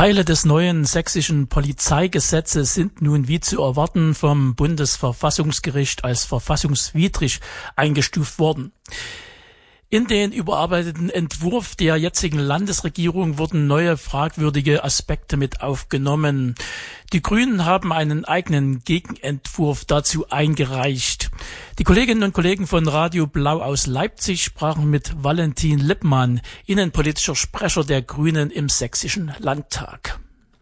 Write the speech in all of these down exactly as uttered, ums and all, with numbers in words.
Teile des neuen sächsischen Polizeigesetzes sind nun wie zu erwarten vom Bundesverfassungsgericht als verfassungswidrig eingestuft worden. In den überarbeiteten Entwurf der jetzigen Landesregierung wurden neue fragwürdige Aspekte mit aufgenommen. Die Grünen haben einen eigenen Gegenentwurf dazu eingereicht. Die Kolleginnen und Kollegen von Radio Blau aus Leipzig sprachen mit Valentin Lippmann, innenpolitischer Sprecher der Grünen im Sächsischen Landtag.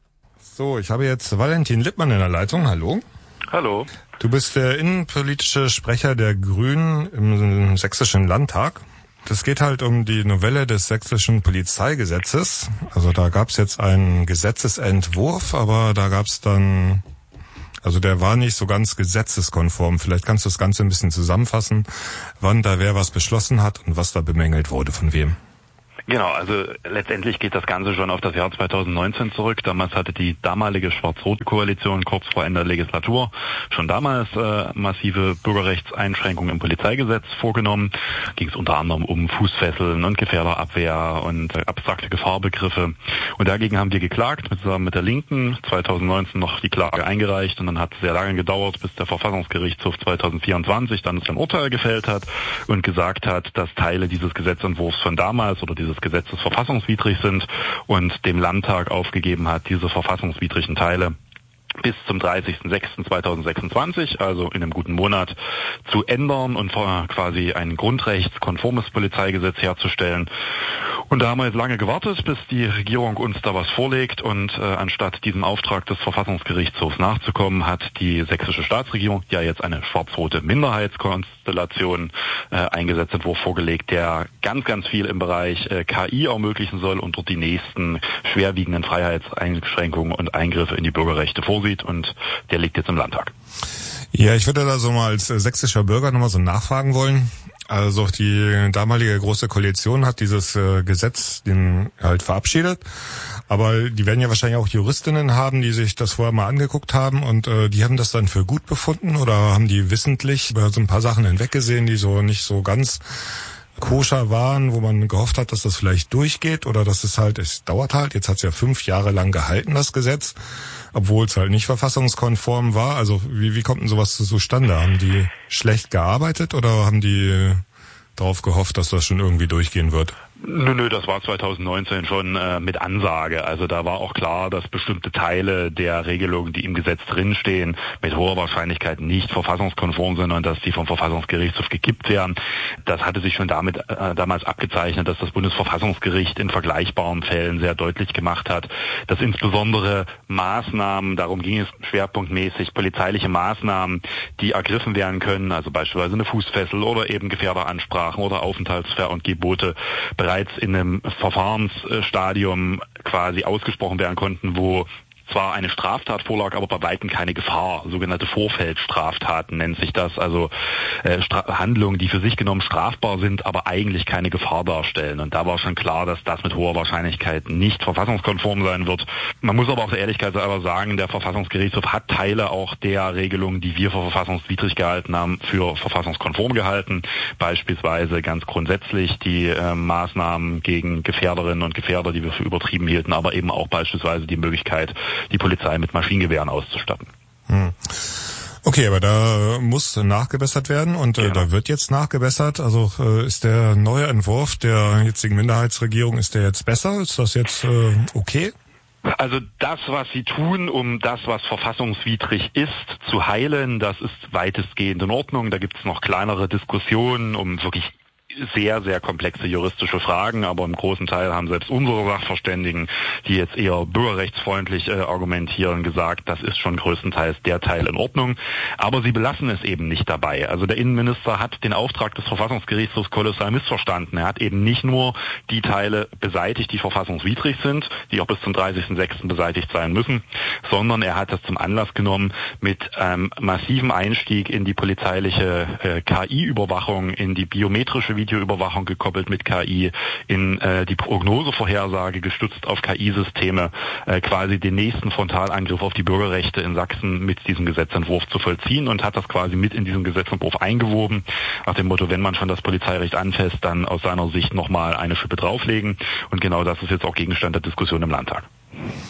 So, ich habe jetzt Valentin Lippmann in der Leitung. Hallo. Hallo. Du bist der innenpolitische Sprecher der Grünen im Sächsischen Landtag. Das geht halt um die Novelle des sächsischen Polizeigesetzes. Also da gab es jetzt einen Gesetzesentwurf, aber da gab es dann, also der war nicht so ganz gesetzeskonform. Vielleicht kannst du das Ganze ein bisschen zusammenfassen, wann da wer was beschlossen hat und was da bemängelt wurde, von wem. Genau, also letztendlich geht das Ganze schon auf das Jahr zweitausendneunzehn zurück. Damals hatte die damalige schwarz-rote Koalition kurz vor Ende der Legislatur schon damals äh, massive Bürgerrechtseinschränkungen im Polizeigesetz vorgenommen. Ging es unter anderem um Fußfesseln und Gefährderabwehr und äh, abstrakte Gefahrbegriffe. Und dagegen haben wir geklagt, zusammen mit der Linken, zweitausendneunzehn noch die Klage eingereicht und dann hat es sehr lange gedauert, bis der Verfassungsgerichtshof zweitausendvierundzwanzig dann ein Urteil gefällt hat und gesagt hat, dass Teile dieses Gesetzentwurfs von damals oder dieses Gesetzes verfassungswidrig sind und dem Landtag aufgegeben hat, diese verfassungswidrigen Teile bis zum dreißigsten sechsten zweitausendsechsundzwanzig, also in einem guten Monat, zu ändern und quasi ein grundrechtskonformes Polizeigesetz herzustellen. Und da haben wir jetzt lange gewartet, bis die Regierung uns da was vorlegt und äh, anstatt diesem Auftrag des Verfassungsgerichtshofs nachzukommen, hat die sächsische Staatsregierung ja jetzt eine schwarz-rote Minderheitskonstellation äh, Eingesetzentwurf vorgelegt, der ganz, ganz viel im Bereich äh, K I ermöglichen soll und dort die nächsten schwerwiegenden Freiheitseinschränkungen und Eingriffe in die Bürgerrechte vorsieht und der liegt jetzt im Landtag. Ja, ich würde da so mal als äh, sächsischer Bürger nochmal so nachfragen wollen. Also die damalige Große Koalition hat dieses äh, Gesetz den halt verabschiedet, aber die werden ja wahrscheinlich auch Juristinnen haben, die sich das vorher mal angeguckt haben und äh, die haben das dann für gut befunden oder haben die wissentlich über so ein paar Sachen hinweggesehen, die so nicht so ganz koscher waren, wo man gehofft hat, dass das vielleicht durchgeht oder dass es halt, es dauert halt, jetzt hat es ja fünf Jahre lang gehalten, das Gesetz, obwohl es halt nicht verfassungskonform war. Also wie, wie kommt denn sowas zustande? Haben die schlecht gearbeitet oder haben die darauf gehofft, dass das schon irgendwie durchgehen wird? Nö, nö, das war zweitausendneunzehn schon äh, mit Ansage. Also da war auch klar, dass bestimmte Teile der Regelungen, die im Gesetz drinstehen, mit hoher Wahrscheinlichkeit nicht verfassungskonform sind und dass die vom Verfassungsgerichtshof gekippt werden. Das hatte sich schon damit äh, damals abgezeichnet, dass das Bundesverfassungsgericht in vergleichbaren Fällen sehr deutlich gemacht hat, dass insbesondere Maßnahmen, darum ging es schwerpunktmäßig, polizeiliche Maßnahmen, die ergriffen werden können, also beispielsweise eine Fußfessel oder eben Gefährderansprachen oder Aufenthaltsver- und Gebote, bereits in einem Verfahrensstadium quasi ausgesprochen werden konnten, wo zwar eine Straftat vorlag, aber bei weitem keine Gefahr. Sogenannte Vorfeldstraftaten nennt sich das, also äh, Stra- Handlungen, die für sich genommen strafbar sind, aber eigentlich keine Gefahr darstellen. Und da war schon klar, dass das mit hoher Wahrscheinlichkeit nicht verfassungskonform sein wird. Man muss aber auch der Ehrlichkeit halber sagen, der Verfassungsgerichtshof hat Teile auch der Regelungen, die wir für verfassungswidrig gehalten haben, für verfassungskonform gehalten. Beispielsweise ganz grundsätzlich die äh, Maßnahmen gegen Gefährderinnen und Gefährder, die wir für übertrieben hielten, aber eben auch beispielsweise die Möglichkeit, die Polizei mit Maschinengewehren auszustatten. Hm. Okay, aber da muss nachgebessert werden und äh, genau. Da wird jetzt nachgebessert. Also äh, ist der neue Entwurf der jetzigen Minderheitsregierung, ist der jetzt besser? Ist das jetzt äh, okay? Also das, was sie tun, um das, was verfassungswidrig ist, zu heilen, das ist weitestgehend in Ordnung. Da gibt es noch kleinere Diskussionen, um wirklich sehr, sehr komplexe juristische Fragen, aber im großen Teil haben selbst unsere Sachverständigen, die jetzt eher bürgerrechtsfreundlich äh, argumentieren, gesagt, das ist schon größtenteils der Teil in Ordnung. Aber sie belassen es eben nicht dabei. Also der Innenminister hat den Auftrag des Verfassungsgerichtshofs kolossal missverstanden. Er hat eben nicht nur die Teile beseitigt, die verfassungswidrig sind, die auch bis zum dreißigsten sechsten beseitigt sein müssen, sondern er hat das zum Anlass genommen, mit einem massiven Einstieg in die polizeiliche äh, K I-Überwachung, in die biometrische Videoüberwachung gekoppelt mit K I, in äh, die Prognosevorhersage gestützt auf K I-Systeme, äh, quasi den nächsten Frontalangriff auf die Bürgerrechte in Sachsen mit diesem Gesetzentwurf zu vollziehen und hat das quasi mit in diesen Gesetzentwurf eingewoben, nach dem Motto, wenn man schon das Polizeirecht anfasst, dann aus seiner Sicht nochmal eine Schippe drauflegen und genau das ist jetzt auch Gegenstand der Diskussion im Landtag.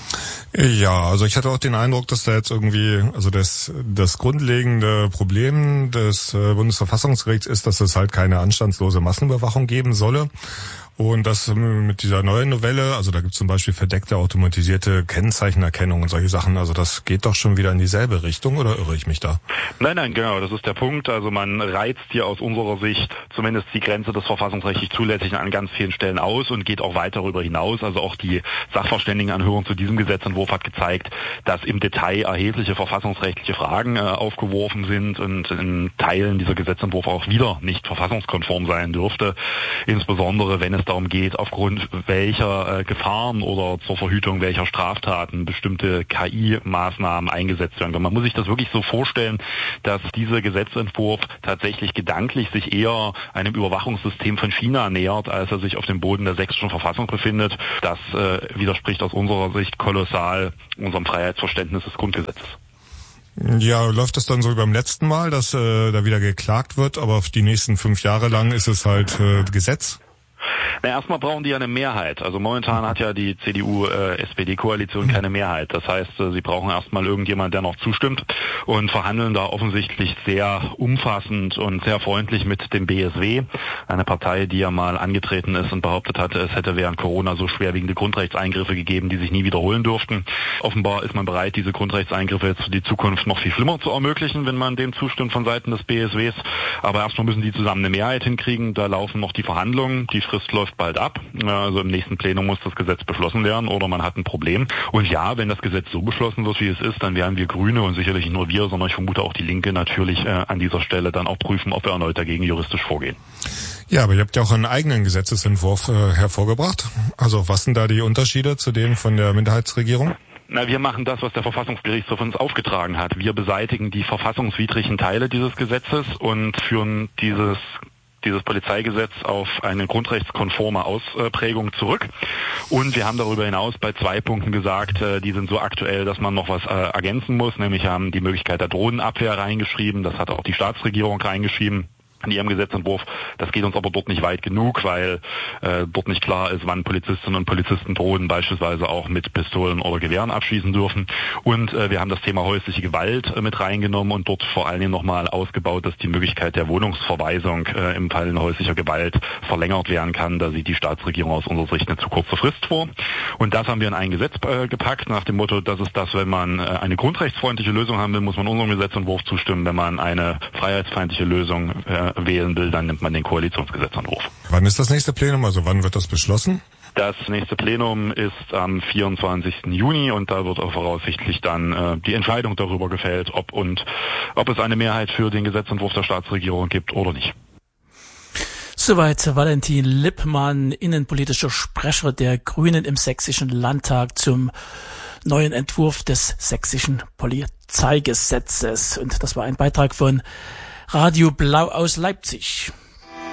Ja, also ich hatte auch den Eindruck, dass da jetzt irgendwie, also das, das grundlegende Problem des Bundesverfassungsgerichts ist, dass es halt keine anstandslose Massenüberwachung geben solle. Und das mit dieser neuen Novelle, also da gibt es zum Beispiel verdeckte automatisierte Kennzeichenerkennung und solche Sachen, also das geht doch schon wieder in dieselbe Richtung, oder irre ich mich da? Nein, nein, genau, das ist der Punkt. Also man reizt hier aus unserer Sicht zumindest die Grenze des verfassungsrechtlich Zulässigen an ganz vielen Stellen aus und geht auch weit darüber hinaus. Also auch die Sachverständigenanhörung zu diesem Gesetzentwurf hat gezeigt, dass im Detail erhebliche verfassungsrechtliche Fragen äh, aufgeworfen sind und in Teilen dieser Gesetzentwurf auch wieder nicht verfassungskonform sein dürfte. Insbesondere wenn es darum geht, aufgrund welcher äh, Gefahren oder zur Verhütung welcher Straftaten bestimmte K I-Maßnahmen eingesetzt werden. Man muss sich das wirklich so vorstellen, dass dieser Gesetzentwurf tatsächlich gedanklich sich eher einem Überwachungssystem von China nähert, als er sich auf dem Boden der sächsischen Verfassung befindet. Das äh, widerspricht aus unserer Sicht kolossal unserem Freiheitsverständnis des Grundgesetzes. Ja, läuft das dann so wie beim letzten Mal, dass äh, da wieder geklagt wird, aber auf die nächsten fünf Jahre lang ist es halt äh, Gesetz? Na, erstmal brauchen die ja eine Mehrheit. Also momentan hat ja die C D U-S P D-Koalition keine Mehrheit. Das heißt, sie brauchen erstmal irgendjemand, der noch zustimmt und verhandeln da offensichtlich sehr umfassend und sehr freundlich mit dem B S W, eine Partei, die ja mal angetreten ist und behauptet hatte, es hätte während Corona so schwerwiegende Grundrechtseingriffe gegeben, die sich nie wiederholen durften. Offenbar ist man bereit, diese Grundrechtseingriffe jetzt für die Zukunft noch viel schlimmer zu ermöglichen, wenn man dem zustimmt von Seiten des B S Ws. Aber erstmal müssen die zusammen eine Mehrheit hinkriegen. Da laufen noch die Verhandlungen. Die Frist läuft bald ab. Also im nächsten Plenum muss das Gesetz beschlossen werden oder man hat ein Problem. Und ja, wenn das Gesetz so beschlossen wird, wie es ist, dann werden wir Grüne und sicherlich nicht nur wir, sondern ich vermute auch die Linke natürlich äh, an dieser Stelle dann auch prüfen, ob wir erneut dagegen juristisch vorgehen. Ja, aber ihr habt ja auch einen eigenen Gesetzesentwurf äh, hervorgebracht. Also was sind da die Unterschiede zu dem von der Minderheitsregierung? Na, wir machen das, was der Verfassungsgerichtshof uns aufgetragen hat. Wir beseitigen die verfassungswidrigen Teile dieses Gesetzes und führen dieses dieses Polizeigesetz auf eine grundrechtskonforme Ausprägung zurück. Und wir haben darüber hinaus bei zwei Punkten gesagt, die sind so aktuell, dass man noch was ergänzen muss, nämlich haben die Möglichkeit der Drohnenabwehr reingeschrieben, das hat auch die Staatsregierung reingeschrieben in ihrem Gesetzentwurf. Das geht uns aber dort nicht weit genug, weil äh, dort nicht klar ist, wann Polizistinnen und Polizisten Drohnen beispielsweise auch mit Pistolen oder Gewehren abschießen dürfen. Und äh, wir haben das Thema häusliche Gewalt äh, mit reingenommen und dort vor allen Dingen nochmal ausgebaut, dass die Möglichkeit der Wohnungsverweisung äh, im Fall häuslicher Gewalt verlängert werden kann. Da sieht die Staatsregierung aus unserer Sicht eine zu kurze Frist vor. Und das haben wir in ein Gesetz äh, gepackt, nach dem Motto, das ist das, wenn man äh, eine grundrechtsfreundliche Lösung haben will, muss man unserem Gesetzentwurf zustimmen. Wenn man eine freiheitsfeindliche Lösung äh, wählen will, dann nimmt man den Koalitionsgesetzentwurf. Wann ist das nächste Plenum? Also wann wird das beschlossen? Das nächste Plenum ist am vierundzwanzigsten Juni und da wird auch voraussichtlich dann äh, die Entscheidung darüber gefällt, ob und ob es eine Mehrheit für den Gesetzentwurf der Staatsregierung gibt oder nicht. Soweit Valentin Lippmann, innenpolitischer Sprecher der Grünen im Sächsischen Landtag zum neuen Entwurf des Sächsischen Polizeigesetzes. Und das war ein Beitrag von Radio Blau aus Leipzig.